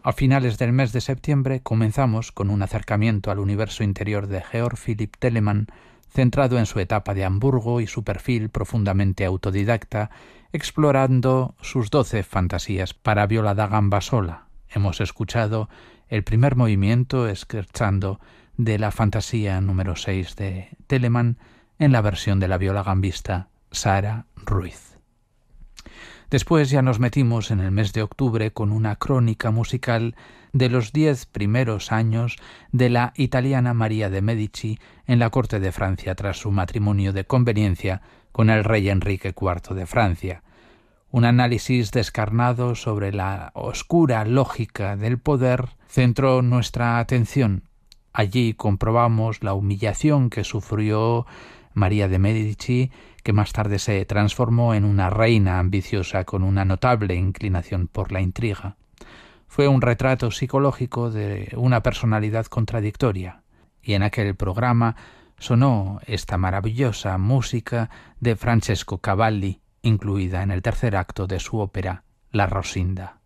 A finales del mes de septiembre comenzamos con un acercamiento al universo interior de Georg Philipp Telemann, centrado en su etapa de Hamburgo y su perfil profundamente autodidacta, explorando sus 12 fantasías para viola da gamba sola. Hemos escuchado el primer movimiento scherzando de la fantasía número 6 de Telemann en la versión de la viola gambista Sara Ruiz. Después ya nos metimos en el mes de octubre con una crónica musical de los 10 primeros años de la italiana María de Medici en la corte de Francia tras su matrimonio de conveniencia con el rey Enrique IV de Francia. Un análisis descarnado sobre la oscura lógica del poder centró nuestra atención. Allí comprobamos la humillación que sufrió María de Medici, que más tarde se transformó en una reina ambiciosa con una notable inclinación por la intriga. Fue un retrato psicológico de una personalidad contradictoria, y en aquel programa sonó esta maravillosa música de Francesco Cavalli, incluida en el tercer acto de su ópera La Rosinda.